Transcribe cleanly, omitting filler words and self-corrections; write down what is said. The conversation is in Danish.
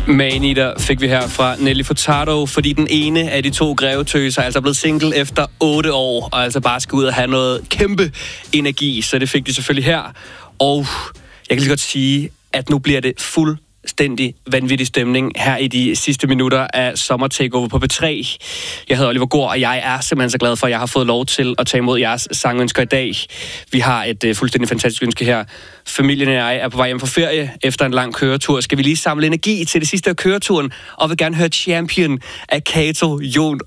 Man-Eater fik vi her fra Nelly Furtado, fordi den ene af de to grevetøser er altså blevet single efter 8 år, og altså bare skal ud og have noget kæmpe energi, så det fik de selvfølgelig her. Og jeg kan lige godt sige, at nu bliver det fuldstændig vanvittig stemning her i de sidste minutter af Sommer Takeover på P3. Jeg hedder Oliver Gård, og jeg er simpelthen så glad for, at jeg har fået lov til at tage imod jeres sangønsker i dag. Vi har et fuldstændig fantastisk ønske her. Familien og jeg er på vej hjem fra ferie efter en lang køretur. Skal vi lige samle energi til det sidste af køreturen, og vil gerne høre Champion af Kato, Jon